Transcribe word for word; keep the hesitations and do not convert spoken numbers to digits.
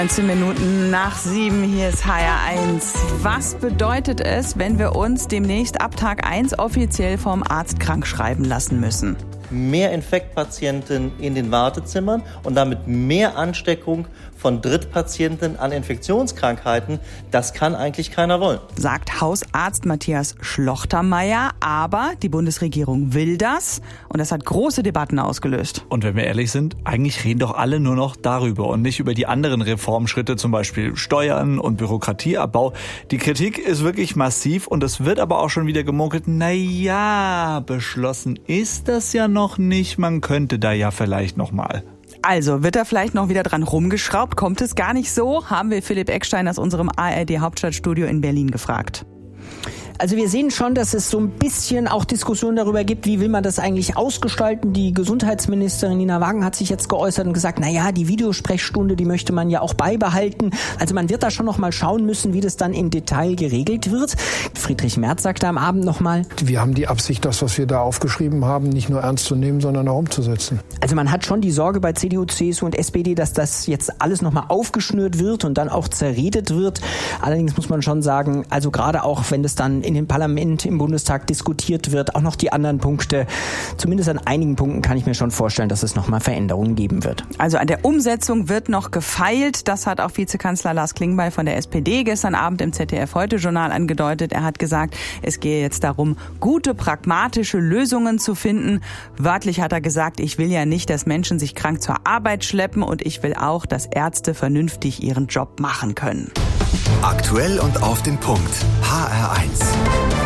neunzehn Minuten nach sieben, hier ist H R eins. Was bedeutet es, wenn wir uns demnächst ab Tag eins offiziell vom Arzt krankschreiben lassen müssen? Mehr Infektpatienten in den Wartezimmern und damit mehr Ansteckung von Drittpatienten an Infektionskrankheiten, das kann eigentlich keiner wollen. Sagt Hausarzt Matthias Schlochtermeier, aber die Bundesregierung will das und das hat große Debatten ausgelöst. Und wenn wir ehrlich sind, eigentlich reden doch alle nur noch darüber und nicht über die anderen Reformschritte, zum Beispiel Steuern und Bürokratieabbau. Die Kritik ist wirklich massiv und es wird aber auch schon wieder gemunkelt, na ja, beschlossen ist das ja noch nicht, man könnte da ja vielleicht noch mal. Also, wird da vielleicht noch wieder dran rumgeschraubt? Kommt es gar nicht so? Haben wir Philipp Eckstein aus unserem A R D-Hauptstadtstudio in Berlin gefragt. Also wir sehen schon, dass es so ein bisschen auch Diskussionen darüber gibt, wie will man das eigentlich ausgestalten. Die Gesundheitsministerin Nina Wagen hat sich jetzt geäußert und gesagt, na ja, die Videosprechstunde, die möchte man ja auch beibehalten. Also man wird da schon noch mal schauen müssen, wie das dann im Detail geregelt wird. Friedrich Merz sagte am Abend noch mal: Wir haben die Absicht, das, was wir da aufgeschrieben haben, nicht nur ernst zu nehmen, sondern auch umzusetzen. Also man hat schon die Sorge bei C D U, C S U und S P D, dass das jetzt alles noch mal aufgeschnürt wird und dann auch zerredet wird. Allerdings muss man schon sagen, also gerade auch, wenn das dann in dem Parlament, im Bundestag diskutiert wird, auch noch die anderen Punkte. Zumindest an einigen Punkten kann ich mir schon vorstellen, dass es nochmal Veränderungen geben wird. Also an der Umsetzung wird noch gefeilt. Das hat auch Vizekanzler Lars Klingbeil von der S P D gestern Abend im Z D F-Heute-Journal angedeutet. Er hat gesagt, es gehe jetzt darum, gute, pragmatische Lösungen zu finden. Wörtlich hat er gesagt, ich will ja nicht, dass Menschen sich krank zur Arbeit schleppen und ich will auch, dass Ärzte vernünftig ihren Job machen können. Aktuell und auf den Punkt. H R eins.